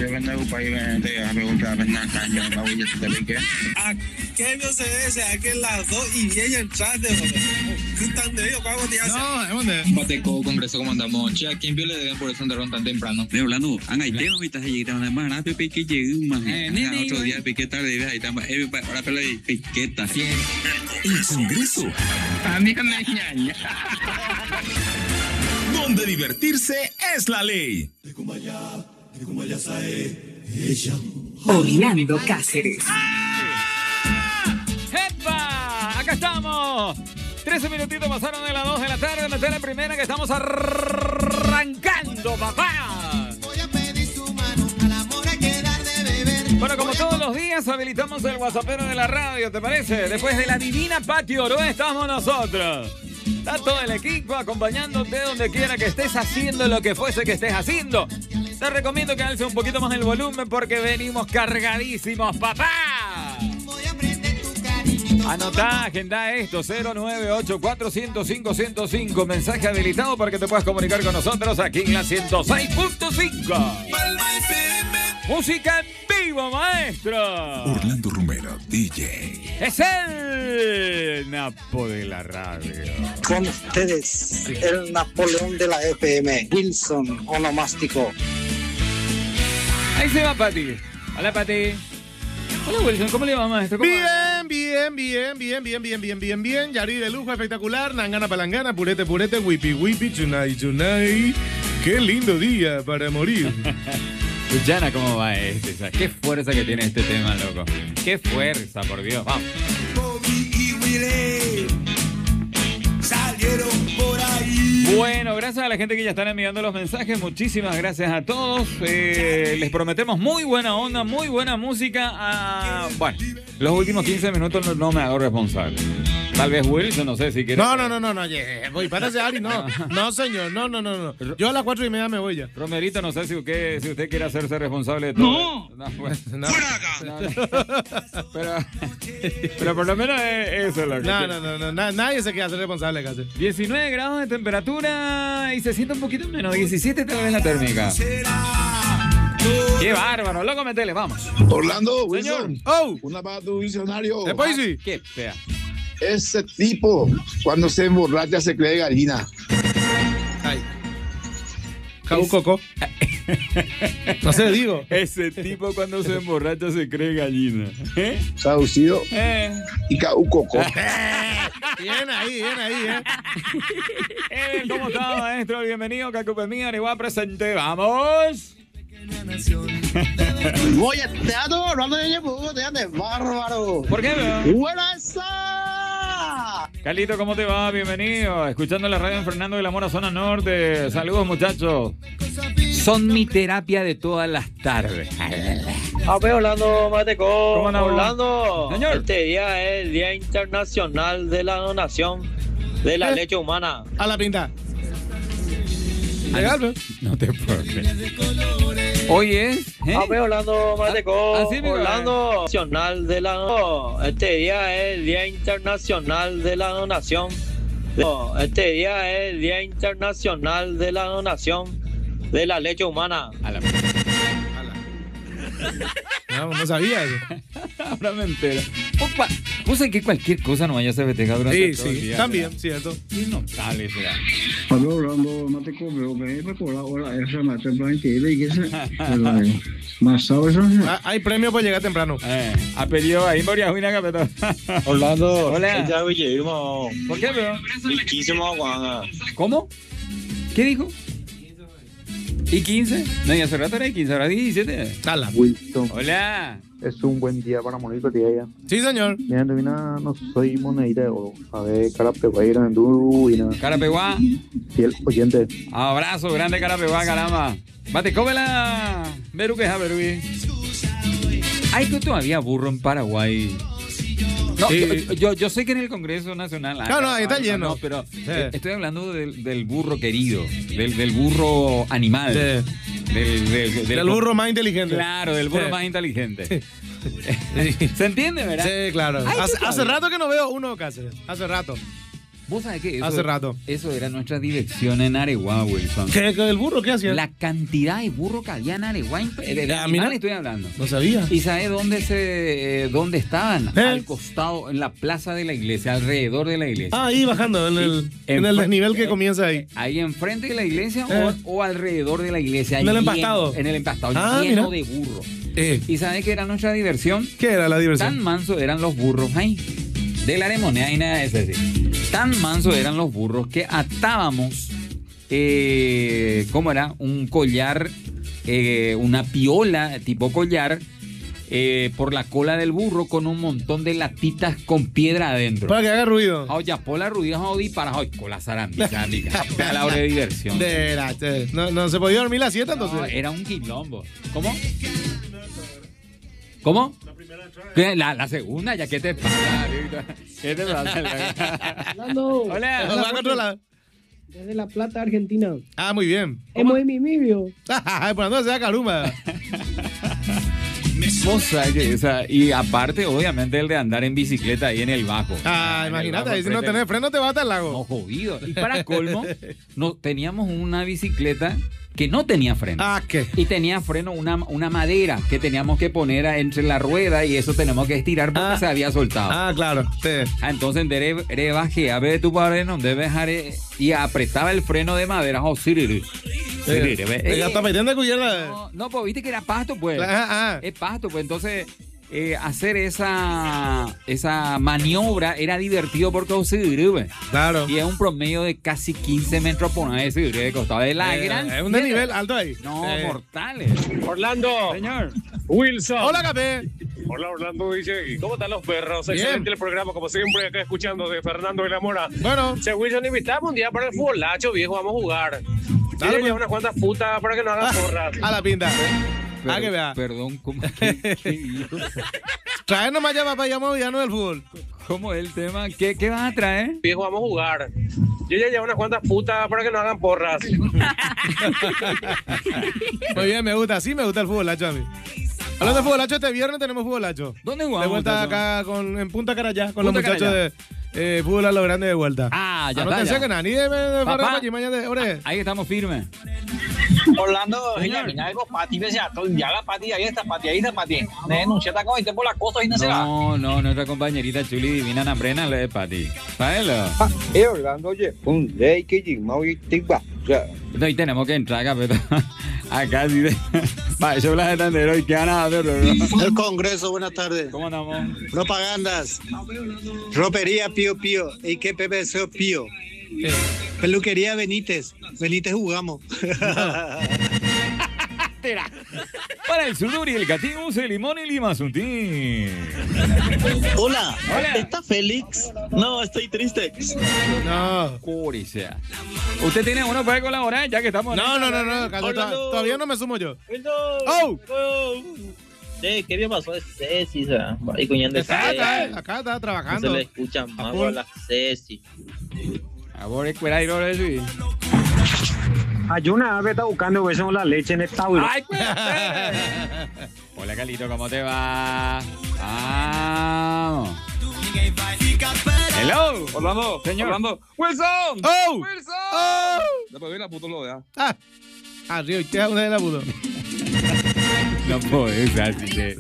vende un país te a preguntar venga caña la huella te pique. ¿A qué no se dice? A que las 2:10 entraste, ¿qué están de ellos? ¿Cuál día? No, es donde. Bateco, Congreso, como andamos. Che, ¿a quién vio le deben por eso andaron tan temprano? Pero hablando, hay temas mitas allí que están más rápido que llegue más. Otro día piqueta de ahí está ahora pero hay piqueta. El Congreso. A mí me ñaña. Donde divertirse es la ley. Orlando Cáceres. ¡Epa! ¡Acá estamos! 13 minutitos pasaron de las 2 de la tarde. Metí la primera que estamos arrancando, papá. Bueno, como todos los días, habilitamos el WhatsAppero de la radio, ¿te parece? Después de la divina Patio Oro estamos nosotros. Está todo el equipo acompañándote donde quiera que estés haciendo lo que fuese que estés haciendo. Te recomiendo que alce un poquito más el volumen porque venimos cargadísimos, papá. Anotá, agenda esto, 098-405-105. Mensaje habilitado para que te puedas comunicar con nosotros aquí en la 106.5. Música en vivo, maestro. Orlando Romero, DJ. Es el Napo de la radio. Con ustedes, el Napoleón de la FM, Wilson Onomástico. Ahí se va, Pati. Hola, Pati. Hola, Wilson, ¿cómo le va, maestro? ¿Cómo va? Bien. Yari de lujo, espectacular. Nangana palangana, purete, wipi, chunay. Qué lindo día para morir. Yana, ¿cómo va este? Qué fuerza que tiene este tema, loco. Qué fuerza, por Dios. Vamos. Bobby y Willy salieron por ahí. Bueno, gracias a la gente que ya están enviando los mensajes. Muchísimas gracias a todos. Les prometemos muy buena onda, muy buena música. Bueno, los últimos 15 minutos no me hago responsable. Tal vez Wilson, no sé si quiere. No. Voy, párase, Ari, no. No, señor, no. Yo a las 4:30 me voy ya. Romerito, no sé si usted quiere hacerse responsable de todo. No, pues, No. ¡Fuera acá! Pero por lo menos eso es lo que... No. Nadie se quiere hacer responsable, casi. 19 grados de temperatura y se siente un poquito menos. 17 tal vez la térmica. ¡Qué bárbaro! Loco, metele, vamos. Orlando, Wilson. ¡Oh! Una para tu visionario. Después sí. ¡Qué fea! Ese tipo, cuando se emborracha, se cree gallina. Ay. Cabo Coco. No sé, digo. Ese tipo cuando se emborracha se cree gallina. Traducido. Y Coco. Bien ahí, ¿Cómo está, maestro? Bienvenido, Cacupemía, Ariguá presente. ¡Vamos! Voy a teatro, Orlando de bárbaro. ¿Por qué, bro? ¡Buena esa! Carlito, ¿cómo te va? Bienvenido. Escuchando la radio en Fernando de la Mora, zona norte. Saludos, muchachos. Son mi terapia de todas las tardes. Orlando Mateco. ¿Cómo andamos? Orlando, Señor. este día es el Día Internacional de la Donación de la Leche Humana. A la pinta. Legal, ¿no? No te puedo creer. Hoy es. Orlando Mateco. Así me va. Orlando Nacional de la Este día es el Día Internacional de la Donación. Este día es el Día Internacional de la Donación de la Leche Humana. A la... No sabía eso. Ahora me entero. Opa, ¿vos sabés que cualquier cosa no vaya a ser festejada durante todo el día? También, cierto. Y no sale, será. Hablo Orlando, no te cobro, me recuerda ahora esa más temprano que más sabes. Hay premio por llegar temprano. Ha pedido ahí Moria Juina Capetón. Orlando. Hola. Ya lleguemos. ¿Por qué, bro? Y 15 más guanga. ¿Cómo? ¿Qué dijo? ¿Y 15? No, y hace rato era 15, ahora 17. Tala. Wilson, Hola. es un buen día para morir, tía. Sí, señor. Mira, no soy monedita de oro. A ver, Carapeguá, en Duruina. Carapeguá. Fiel oyente. Abrazo grande, Carapeguá, caramba. Bate, cómela. Beru, que es a Beru. ¿Hay todavía burro en Paraguay? No, Sí. yo sé que en el Congreso Nacional. No, ahí está lleno. No, pero Sí. estoy hablando del burro querido, del burro animal. Sí. Del burro más inteligente. Claro, del burro Sí. más inteligente. Sí. ¿Se entiende, verdad? Sí, claro. Ay, Hace todavía. rato que no veo uno Cáceres. Hace rato. Vos sabés que eso, hace rato. Eso era nuestra dirección en Areguá, Wilson. ¿Qué el burro? ¿Qué hacía? La cantidad de burro que había en Areguá, de animales estoy hablando. No sabía. ¿Y sabés dónde estaban? Al costado, en la plaza de la iglesia, alrededor de la iglesia. Ah, ahí bajando, en el desnivel que comienza ahí. Ahí enfrente de la iglesia o alrededor de la iglesia. En el empastado. En el empastado, lleno de burros. ¿Y sabés qué era nuestra diversión? ¿Qué era la diversión? Tan manso eran los burros ahí. De la aremoneda y nada de eso así. Tan mansos eran los burros que atábamos, ¿cómo era? Un collar, una piola tipo collar, por la cola del burro con un montón de latitas con piedra adentro. Para que haga ruido. Ya, por la ruido, para con la zarambica, a la hora de diversión. No se podía dormir la siesta entonces. No, era un quilombo. ¿Cómo? ¿Cómo? La segunda, ya que te pasa. ¿Qué te pasa? Hola. Desde La Plata, Argentina. Ah, muy bien. Hemos de mi mibio. Por no sea Caruma. Y aparte, obviamente, el de andar en bicicleta ahí en el bajo. Imagínate, si no tenés freno te vas al lago. No, jodido. Y para colmo, teníamos una bicicleta que no tenía freno. ¿Qué? Y tenía freno una madera que teníamos que poner entre la rueda y eso tenemos que estirar porque se había soltado. Claro. Sí. Entonces, bajé a ver tu padre, no debes dejar y apretaba el freno de madera. Ya está metiendo cuyerda. No, pues viste que era pasto, pues. Es pasto, pues entonces hacer esa maniobra era divertido porque claro. Y es un promedio de casi 15 metros por una vez de costado de la gran. Es un desnivel alto ahí. No, mortales. Orlando. Señor. Wilson. Hola, Capé. Hola, Orlando DJ. ¿Cómo están los perros? Bien. Excelente el programa, como siempre, acá escuchando de Fernando de la Mora. Bueno. Wilson, invitamos un día para el futbolacho, viejo, vamos a jugar. Dale, pues. Unas cuantas putas para que no hagan porras. A la pinta. Que vea. Perdón, ¿cómo? Trae nomás ya para allá moviano del fútbol. ¿Cómo es el tema? ¿Qué vas a traer? Viejo, vamos a jugar. Yo ya llevo unas cuantas putas para que no hagan porras. Muy bien, me gusta. Sí, me gusta el futbolacho a mí. Hablando de futbolacho, este viernes tenemos futbolacho. ¿Dónde jugamos? De vuelta acá en Punta Carayá con los muchachos de fútbol a lo grande de vuelta. Ya está. Que nada, ni de ahí estamos firmes. Orlando, mira algo pati, ya la pati, ahí está pati. Denunciata como por la cosa y no se va. No, nuestra compañerita Chuli Divina Nambrena le de pati. Páelo. Orlando, oye, un rey que llegó y te va. Hoy tenemos que entrar acá, pero acá sí. Eso es la de hoy. ¿Qué van a hacer? El Congreso, buenas tardes. ¿Cómo andamos? Propagandas. Ropería Pío Pío. ¿Y qué PPC Pío? Peluquería Benítez. Benítez jugamos. Para el Suduri, el Catín, el Limón y Lima Suntín. Hola. ¿Está Félix? No, estoy triste. No. Curicea. ¿Usted tiene uno para colaborar ya que estamos? No. Todavía no me sumo yo. ¡Oh! ¿Qué bien pasó de Ceci? Y cuñando acá está trabajando. No se le escuchan más a la Ceci. Ahora es fuera y no le Ayuna, que está buscando eso la leche en esta hora. ¡Ay, cuídate! Hola, Calito, ¿cómo te va? Vamos. Hello. Orlando, señor. Orlando. Wilson. Wilson. Después vi la puto lo vea. Arriba, ¿qué es una de la puto? No puedo, así.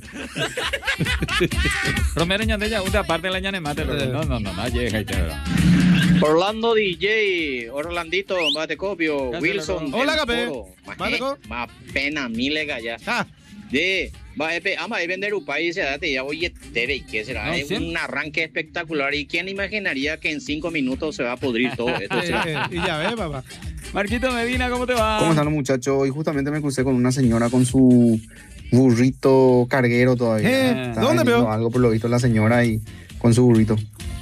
Romero Ñandella, una parte de la ñane mate. No, llega y te va. Orlando DJ, Orlandito, Matecopio, Wilson. Hola, Capé. Más pena, milega ya. Ama de vender un país, ya oye, TV, ¿qué será? Es un arranque espectacular. ¿Y quién imaginaría que en 5 minutos se va a pudrir todo esto? Y ya ves, papá. Marquito Medina, ¿cómo te va? ¿Cómo están los muchachos? Hoy justamente me crucé con una señora con su burrito carguero todavía. ¿Dónde veo? Algo por lo visto la señora y con su burrito.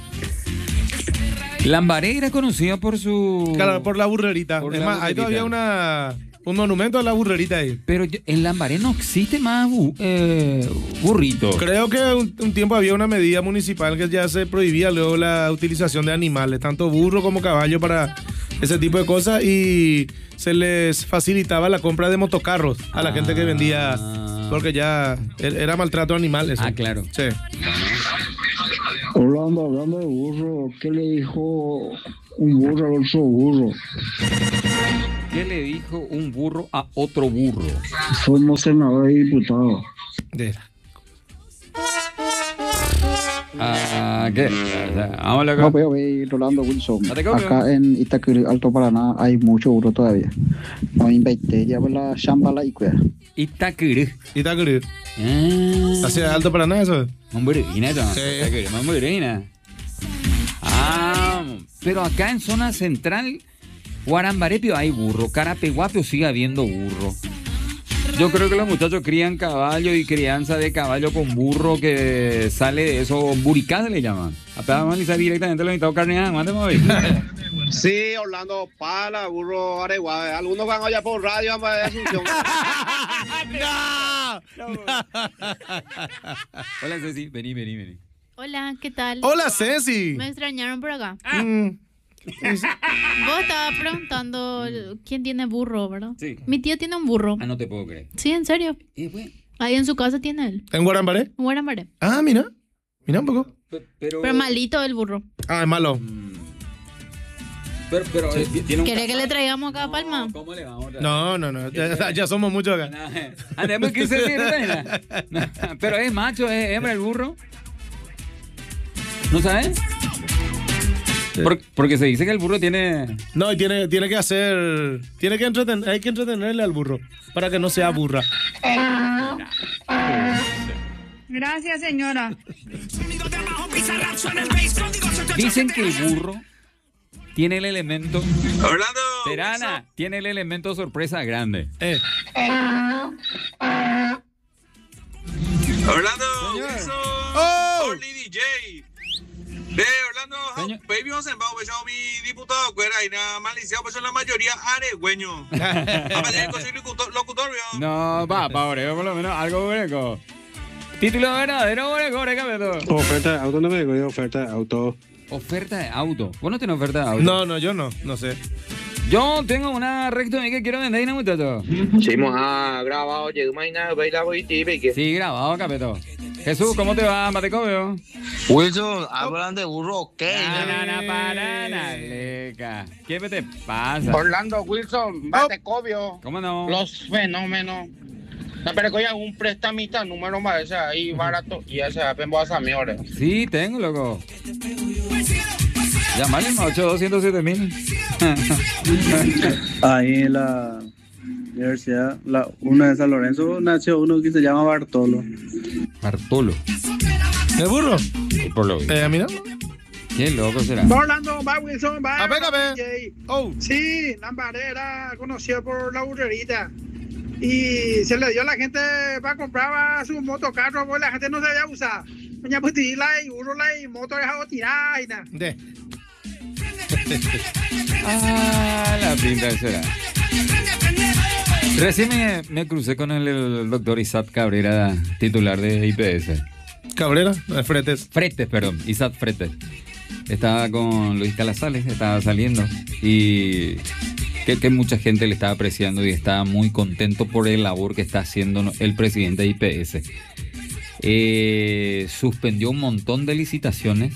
Lambaré era conocida por su... Claro, por la burrerita. Es más, hay todavía un monumento a la burrerita ahí. Pero en Lambaré no existe más burrito. Creo que un tiempo había una medida municipal que ya se prohibía luego la utilización de animales, tanto burro como caballo para ese tipo de cosas, y se les facilitaba la compra de motocarros a la gente que vendía, porque ya era maltrato animal eso. Claro. Sí. Hablando de burro, ¿qué le dijo un burro al otro burro? ¿Qué le dijo un burro a otro burro? Somos senadores y diputados. ¿Qué? Vamos acá. No, pero Rolando Wilson. Date copio. Acá en Itaquí, Alto Paraná, hay mucho burro todavía. No invité, ya por la chambala y cuida. Itaquí. ¿Hacia Alto Paraná eso? Mamburina, mamburina. Pero acá en zona central, Guarambarepio hay burro, Carapeguapio sigue habiendo burro. Yo creo que los muchachos crían caballo y crianza de caballo con burro que sale de eso, buricá se le llaman. Apenas vamos a analizar directamente los invitados carneados, mándame hoy. Sí, Orlando Pala, burro Areguá. Algunos van allá por radio, vamos a Asunción. Hola Ceci, vení. Hola, ¿qué tal? Hola Ceci. Me extrañaron por acá. Vos estabas preguntando quién tiene burro, ¿verdad? Sí. Mi tío tiene un burro. No te puedo creer. Sí, en serio. Ahí en su casa tiene él. ¿En Guarambaré? En Guarambaré. Ah, mira un poco. Pero malito el burro. Ah, es malo. Pero tiene un... ¿Querés que le traigamos acá a Palma? ¿Cómo le vamos a No. Ya somos muchos acá. Andemos que se pero es macho, es hembra el burro. ¿No sabes? Porque se dice que el burro tiene... No, y tiene que hacer... hay que entretenerle al burro para que no sea burra. Gracias, señora. Dicen que el burro tiene el elemento... Orlando. Terana, tiene el elemento sorpresa grande. Orlando. Oh. DJ. Orlando, baby, vamos a mi diputado, cuera, y nada más licenciado, pues son la mayoría aregüeños. Soy locutor, ¿vio? No, va, por lo menos algo greco. Título verdadero, greco, Oferta de auto, no me digo oferta de auto. ¿Oferta de auto? ¿Vos no tenés oferta de auto? No, yo no sé. Yo tengo una recto que quiero vender, ¿no, muchacho? Sí, hemos grabado, Sí, grabado, capeto. Jesús, ¿cómo te va, Matecobio? Wilson, hablan de burro, ¿qué? ¿Qué te pasa? Orlando Wilson, Matecobio. ¿Cómo no? Los fenómenos. No, pero que hay un prestamista, número más, ese ahí barato, y ese vengo a Samiores. Sí, tengo, loco. Llamale al 827.000. Ahí en la universidad, una de San Lorenzo, nació uno que se llama Bartolo. ¿El burro? Mira. Qué loco será. Orlando, va Wilson, va. DJ. Sí, Lambaré era conocido por la burrerita. Y se le dio a la gente para comprar su motocarro, porque la gente no sabía usar. Doña Putila y burro y moto dejado tirar y nada. La pinta será. Recién me crucé con el doctor Isaac Cabrera, titular de IPS. ¿Cabrera? Fretes, perdón. Isaac Fretes. Estaba con Luis Calazales, estaba saliendo. Y que mucha gente le estaba apreciando y estaba muy contento por el labor que está haciendo el presidente de IPS. Suspendió un montón de licitaciones.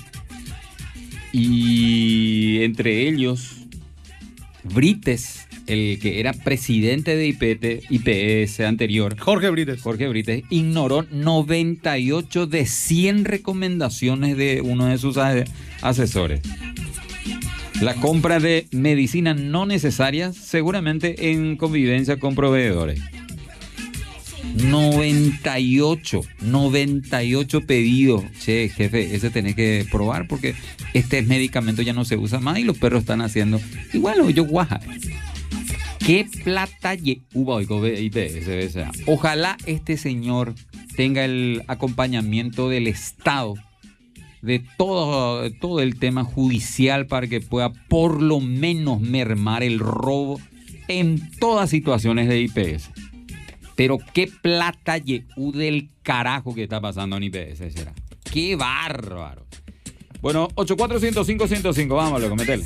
Y entre ellos, Brites, el que era presidente de IPS anterior, Jorge Brites, ignoró 98 de 100 recomendaciones de uno de sus asesores. La compra de medicinas no necesarias, seguramente en convivencia con proveedores. 98 pedidos. Che, jefe, ese tenés que probar porque este medicamento ya no se usa más y los perros están haciendo igual lo yo guaja. ¿Qué plata IPS? Ojalá este señor tenga el acompañamiento del Estado de todo el tema judicial para que pueda por lo menos mermar el robo en todas situaciones de IPS. Pero qué plata del carajo que está pasando en IPS será. Qué bárbaro. Bueno, 84-105-105, vamos, loco, metele.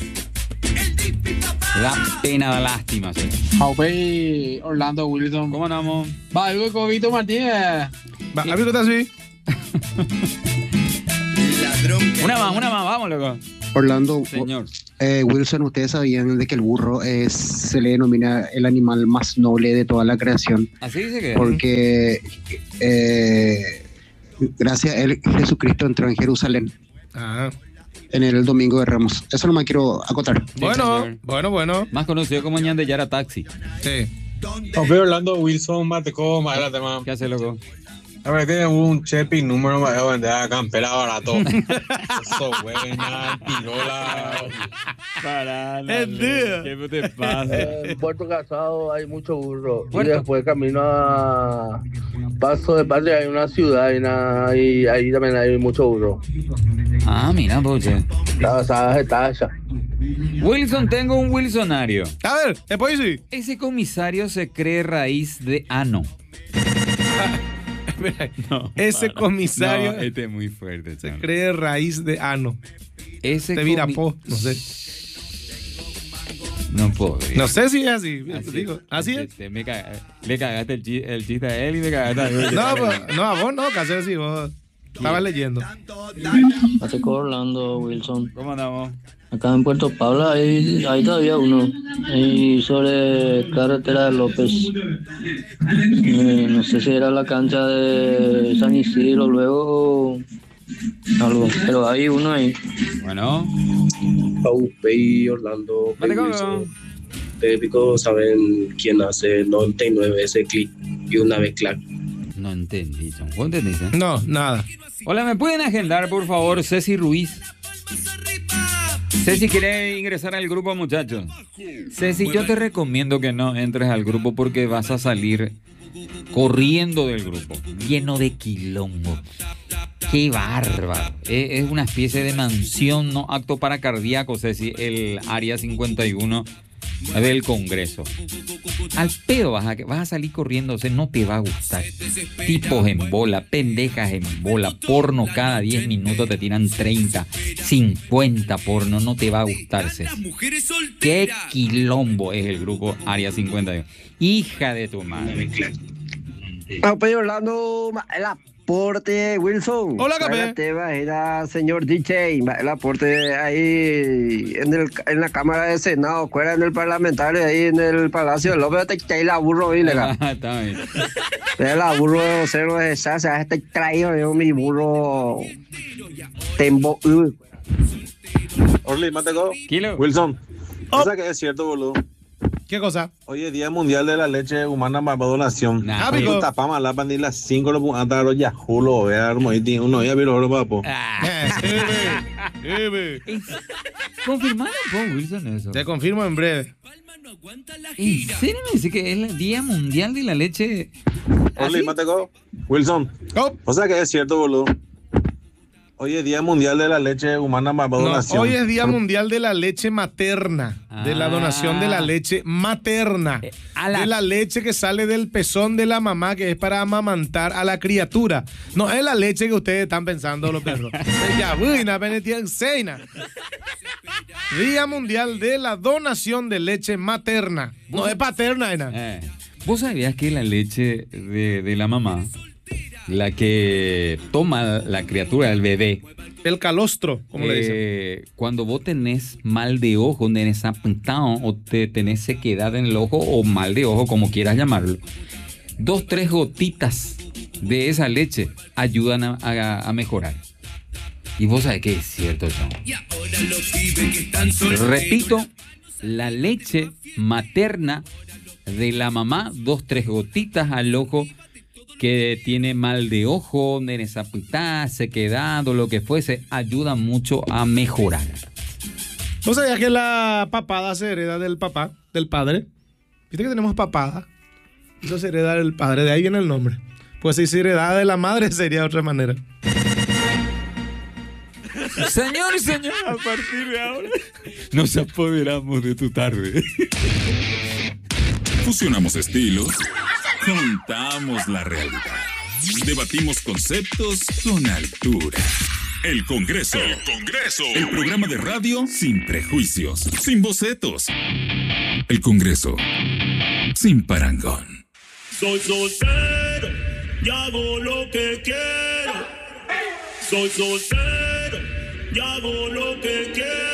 La pena da lástima, será. Jaupe, Orlando Wilson. ¿Cómo andamos? Va, algo Cobito Martínez. Va, amigo, ¿estás así? Una más, vamos, loco. Orlando, Señor. Wilson, ¿ustedes sabían de que el burro se le denomina el animal más noble de toda la creación? Así dice que. Porque gracias a él Jesucristo entró en Jerusalén. En el Domingo de Ramos. Eso no me quiero acotar. Bueno. Más conocido como Ñande Yara Taxi. Sí. Hombre, Orlando Wilson, Mateco, madre tema. ¿Qué hace, loco? A ver, tiene un chepi número más de vender a campera barato. Eso, buena, pirola. ¿Qué te pasa? En Puerto Casado hay mucho burro. Y después camino a Paso de Patria hay una ciudad y ahí también hay mucho burro. Ah, mira, poche. Está allá. Wilson, tengo un Wilsonario. A ver, después sí. Ese comisario se cree raíz de ano. No, ese comisario no, este es muy fuerte. Se cree raíz de ano. Ese no sé. No puedo. No sé si es así. Digo, así es. Le cagaste el chiste a él y me cagaste a mí. No, a vos no, casi así. Vos estabas leyendo. Mateco, Orlando Wilson. ¿Cómo andamos? Acá en Puerto Pablo hay todavía uno. Y sobre carretera de López. No sé si era la cancha de San Isidro luego algo. Pero hay uno ahí. Bueno. Paupey, Orlando, Wilson. Técnicos saben quién hace 99 ese clic y una vez clac. No entendí, ¿vos entendiste? No, nada. Hola, ¿me pueden agendar, por favor, Ceci Ruiz? Ceci, ¿quiere ingresar al grupo, muchachos? Ceci, yo te recomiendo que no entres al grupo porque vas a salir corriendo del grupo, lleno de quilombo. ¡Qué bárbaro! Es una especie de mansión, no apto para cardíacos, Ceci, el Área 51 del Congreso. Al pedo vas a salir corriendo, o sea, no te va a gustar. Tipos en bola, pendejas en bola, porno cada 10 minutos te tiran 30, 50 porno, no te va a gustar. Qué quilombo es el grupo Área 51. Hija de tu madre. Orlando, el aporte, Wilson. Hola, Capé. Era señor DJ, el aporte ahí en la Cámara de Senado, fuera en el parlamentario, ahí en el Palacio de López, te la burro y legal. Está bien. El burro cero de esa, este traído yo mi burro tembo. Orly, Mateco. Kilo. Wilson. Cosa que es cierto, boludo. ¿Qué cosa? Hoy es Día Mundial de la Leche Humana para Donación. Amigo. Tapamos la pandilla 5 lo pongan a los yajulos, vea, uno ya vio los papo. Confirmaron con Wilson eso. Te confirmo en breve. ¿En serio me dice que es el Día Mundial de la Leche? Orly, Mateco. Wilson. O sea que es cierto, boludo. Hoy es Día Mundial de la Leche Humana para Donación. Hoy es Día Mundial de la Leche Materna. De la donación de la leche materna. De la leche que sale del pezón de la mamá, que es para amamantar a la criatura. No es la leche que ustedes están pensando, los perros. Día Mundial de la donación de leche materna. No es paterna, ¿Vos sabías que la leche de la mamá, la que toma la criatura, el bebé, el calostro, como le dicen, cuando vos tenés mal de ojo, tenés apuntado o tenés sequedad en el ojo o mal de ojo, como quieras llamarlo, 2-3 gotitas de esa leche ayudan a mejorar? Y vos sabés que es cierto, chavo. Repito, la leche materna de la mamá, 2-3 gotitas al ojo que tiene mal de ojo, nenesapitá, sequedad o lo que fuese, ayuda mucho a mejorar. ¿No sabías que la papada se hereda del papá, del padre? ¿Viste que tenemos papada? Eso se hereda del padre, de ahí viene el nombre. Pues si se hereda de la madre sería de otra manera. Señor, a partir de ahora nos apoderamos de tu tarde. Fusionamos estilos, contamos la realidad, debatimos conceptos con altura. El Congreso. El programa de radio sin prejuicios, sin bocetos. El Congreso sin parangón. Soy soltero y hago lo que quiero. Soy soltero y hago lo que quiero.